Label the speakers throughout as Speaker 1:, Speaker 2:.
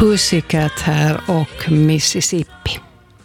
Speaker 1: Pussycat här och Mississippi.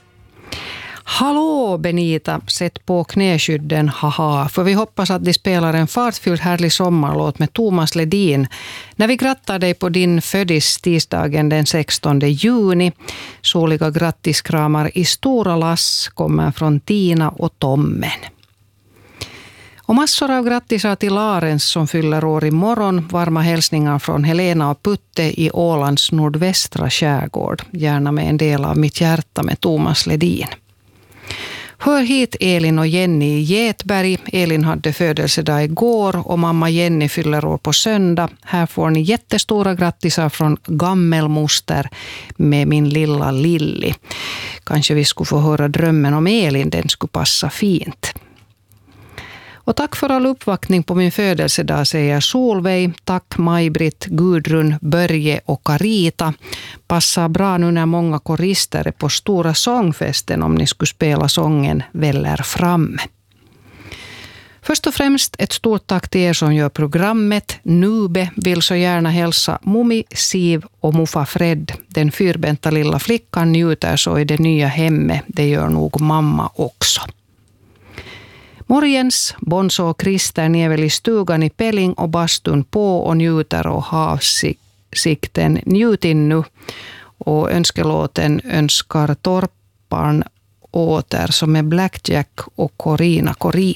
Speaker 1: Hallå Benita, sätt på knäskydden, haha, för vi hoppas att de spelar en fartfylld härlig sommarlåt med Thomas Ledin när vi grattar dig på din födis tisdagen den 16 juni. Soliga grattiskramar i stora lass kommer från Tina och Tommen. Och massor av grattisar till Larens som fyller år imorgon. Varma hälsningar från Helena och Putte i Ålands nordvästra skärgård. Gärna med en del av mitt hjärta med Thomas Ledin. Hör hit Elin och Jenny i Getberg. Elin hade födelsedag igår och mamma Jenny fyller år på söndag. Här får ni jättestora grattisar från gammelmoster med min lilla Lilli. Kanske vi skulle få höra drömmen om Elin, den skulle passa fint. Och tack för all uppvaktning på min födelsedag säger Solveig. Tack Maj-Britt, Gudrun, Börje och Karita. Passar bra nu när många korister är på stora sångfesten om ni skulle spela sången Väller fram. Först och främst ett stort tack till er som gör programmet. Nube vill så gärna hälsa Mummi, Siv och Muffa Fred. Den fyrbenta lilla flickan njuter så i det nya hemmet. Det gör nog mamma också. Morgens, Bonso och Christer är väl i stugan i Pelling och bastun på och njuter och havsikten. Njutin nu och önskelåten önskar Torparn åter som är Blackjack och Corina.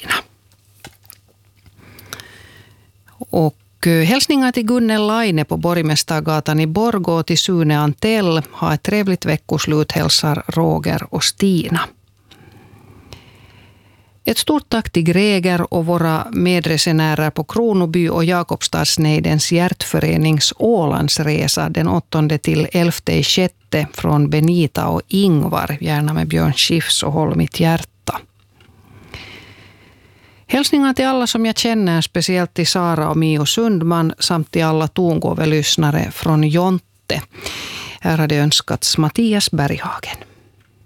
Speaker 1: Och hälsningar till Gunnel Laine på Borgmästargatan i Borgå och till Sune Antell. Ha ett trevligt veckoslut, hälsar Roger och Stina. Ett stort tack till Greger och våra medresenärer på Kronoby och Jakobstadsnejdens hjärtförenings Ålandsresa den 8 till 11/6 från Benita och Ingvar, gärna med Björn Schiffs och Håll mitt hjärta. Hälsningar till alla som jag känner, speciellt till Sara och Mio Sundman samt till alla tongåvelyssnare från Jonte. Här hade önskats Mattias Berghagen.